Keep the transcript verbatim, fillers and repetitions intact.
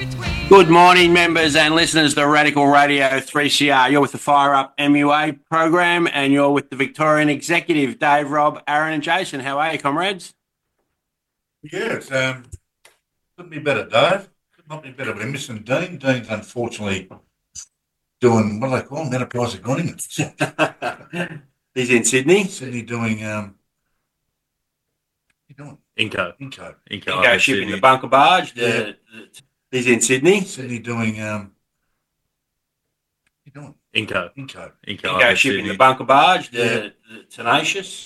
Good morning, members and listeners to Radical Radio three C R. You're with the Fire Up M U A program and you're with the Victorian Executive, Dave, Rob, Aaron and Jason. How are you, comrades? Yes, um, couldn't be better, Dave. Could not be better. We're missing Dean. Dean's unfortunately doing, what do they call them, enterprise agreements. He's in Sydney. Sydney doing, um, what are you doing? Inco. Inco. Inco, Go up in shipping Sydney. the bunker barge. The, Yeah. the, he's in Sydney. Sydney doing, um, what are you doing? Inco. Inco. Inco, Go up in shipping Sydney. the bunker barge. The, Yeah. the Tenacious.